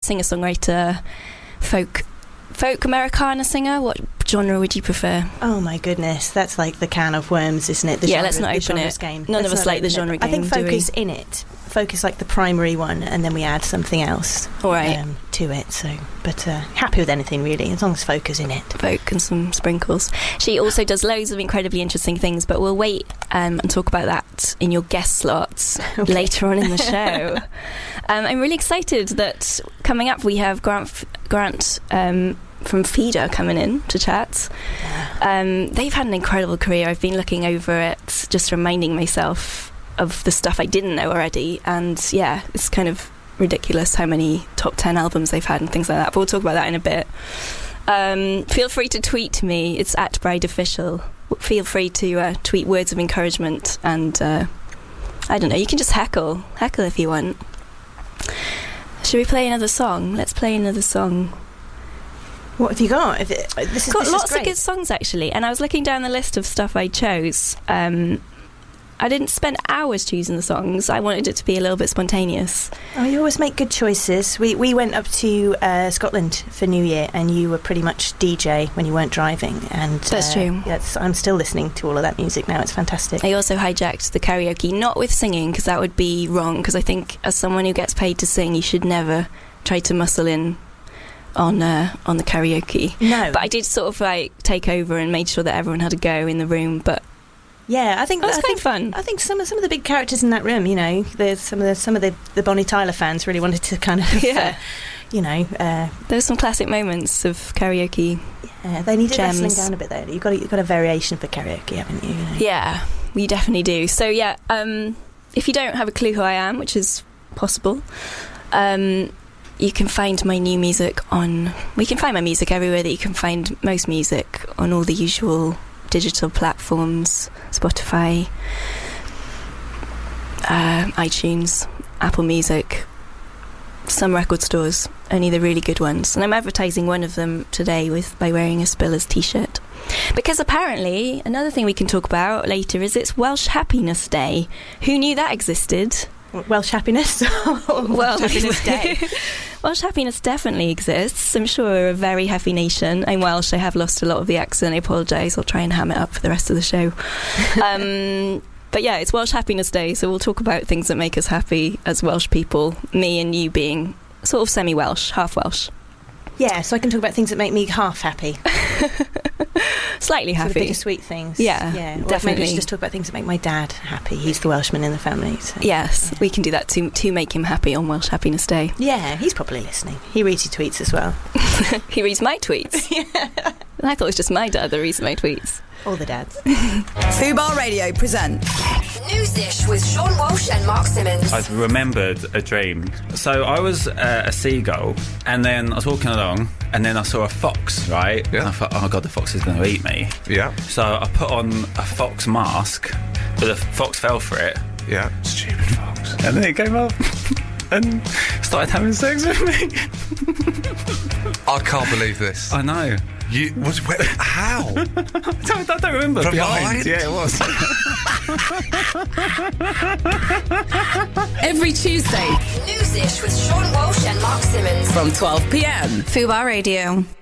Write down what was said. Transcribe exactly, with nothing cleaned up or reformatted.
singer-songwriter, folk folk Americana singer. What genre would you prefer? Oh my goodness, that's like the can of worms, isn't it? The yeah, genre, let's not open it. Game. None let's of us like the genre it. game. I think folk is in it. Folk is like the primary one, and then we add something else All right. um, to it. So, but uh, happy with anything really, as long as folk is in it. Folk and some sprinkles. She also does loads of incredibly interesting things, but we'll wait um, and talk about that in your guest slots okay. later on in the show. um, I'm really excited that coming up we have Grant Grant. Um, from Feeder coming in to chat. Um, they've had an incredible career. I've been looking over it, just reminding myself of the stuff I didn't know already, and yeah, it's kind of ridiculous how many top ten albums they've had and things like that, but we'll talk about that in a bit. Um, feel free to tweet me, it's at Bride Official. Feel free to uh, tweet words of encouragement, and uh, I don't know, you can just heckle heckle if you want. Should we play another song? Let's play another song. What have you got? If it, this is, got this lots is of good songs actually, and I was looking down the list of stuff I chose. Um, I didn't spend hours choosing the songs. I wanted it to be a little bit spontaneous. Oh, you always make good choices. We we went up to uh, Scotland for New Year, and you were pretty much D J when you weren't driving. And that's uh, true. Yes, I'm still listening to all of that music now. It's fantastic. I also hijacked the karaoke, not with singing, because that would be wrong. Because I think as someone who gets paid to sing, you should never try to muscle in on uh, on the karaoke. No, but I did sort of like take over and made sure that everyone had a go in the room. But yeah, I think that was I kind think, of fun. I think some of some of the big characters in that room, you know, there's some of the some of the, the Bonnie Tyler fans really wanted to kind of, yeah, uh, you know, uh, there were some classic moments of karaoke. Yeah, they needed gems. wrestling down a bit there. You've got a, you've got a variation for karaoke, haven't you? you know? Yeah, we definitely do. So yeah, um, if you don't have a clue who I am, which is possible. Um, You can find my new music on... We can find my music everywhere that you can find most music, on all the usual digital platforms, Spotify, uh, iTunes, Apple Music, some record stores, only the really good ones. And I'm advertising one of them today with by wearing a Spillers t-shirt. Because apparently, another thing we can talk about later is it's Welsh Happiness Day. Who knew that existed? Welsh Happiness? Welsh Happiness Day. Welsh Happiness definitely exists. I'm sure we're a very happy nation. I'm Welsh, I have lost a lot of the accent, I apologise. I'll try and ham it up for the rest of the show. Um, but yeah, it's Welsh Happiness Day, so we'll talk about things that make us happy as Welsh people, me and you being sort of semi-Welsh, half Welsh. Yeah, so I can talk about things that make me half happy. Slightly happy. Sort of bittersweet things. Yeah, yeah. Or definitely. Maybe we should just talk about things that make my dad happy. He's the Welshman in the family. So. Yes, yeah. We can do that to to make him happy on Welsh Happiness Day. Yeah, he's probably listening. He reads your tweets as well. He reads my tweets? Yeah. I thought it was just my dad that reads my tweets. All the dads. Fubar Radio presents Newsish with Sean Walsh and Mark Simmons. I remembered a dream. So I was uh, a seagull, and then I was walking along, and then I saw a fox, right? Yeah. And I thought, oh God, the fox is going to eat me. Yeah. So I put on a fox mask, but the fox fell for it. Yeah. Stupid fox. And then it came up and started having sex with me. I can't believe this. I know. You was where, how? I, don't, I don't remember. From behind. behind? Yeah, it was. every Tuesday Newsish with Sean Walsh and Mark Simmons from twelve p m. Fubar Radio.